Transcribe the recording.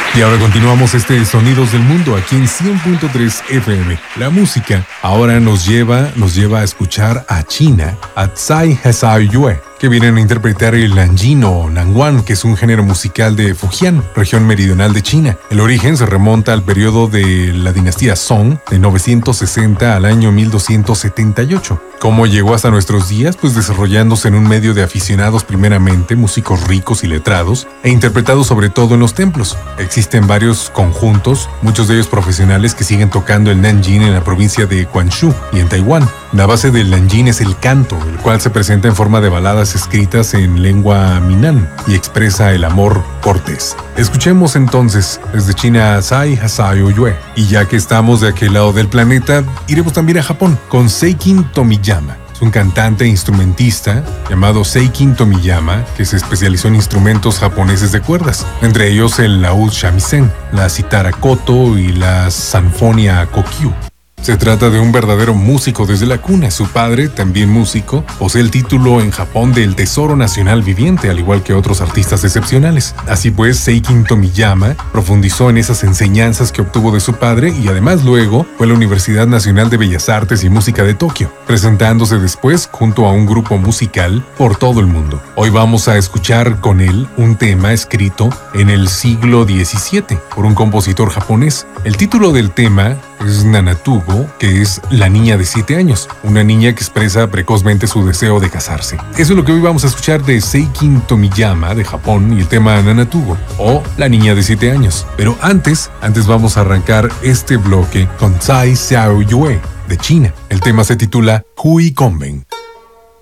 Y ahora continuamos este Sonidos del Mundo aquí en 100.3 FM. La música ahora nos lleva a escuchar a China, a Tsai Hesai Yue, que vienen a interpretar el Nanjing o Nangwan, que es un género musical de Fujian, región meridional de China. El origen se remonta al periodo de la dinastía Song, de 960 al año 1278. ¿Cómo llegó hasta nuestros días? Pues desarrollándose en un medio de aficionados primeramente, músicos ricos y letrados, e interpretados sobre todo en los templos. Existen varios conjuntos, muchos de ellos profesionales, que siguen tocando el Nanjing en la provincia de Guangzhou y en Taiwán. La base del Nanjing es el canto, el cual se presenta en forma de baladas escritas en lengua Minnan y expresa el amor cortés. Escuchemos entonces desde China Tsai Hesai Yue. Y ya que estamos de aquel lado del planeta, iremos también a Japón con Seikin Tomiyama. Es un cantante e instrumentista llamado Seikin Tomiyama que se especializó en instrumentos japoneses de cuerdas, entre ellos el laúd shamisen, la cítara koto y la sanfonia kokyu. Se trata de un verdadero músico desde la cuna. Su padre, también músico, posee el título en Japón del Tesoro Nacional Viviente, al igual que otros artistas excepcionales. Así pues, Seikin Tomiyama profundizó en esas enseñanzas que obtuvo de su padre y además luego fue a la Universidad Nacional de Bellas Artes y Música de Tokio, presentándose después junto a un grupo musical por todo el mundo. Hoy vamos a escuchar con él un tema escrito en el siglo XVII por un compositor japonés. El título del tema es Nanatugo, que es la niña de 7 años, una niña que expresa precozmente su deseo de casarse. Eso es lo que hoy vamos a escuchar de Seikin Tomiyama de Japón y el tema Nanatugo, o la niña de 7 años. Pero antes vamos a arrancar este bloque con Tsai Hesai Yue de China. El tema se titula Hui Konben.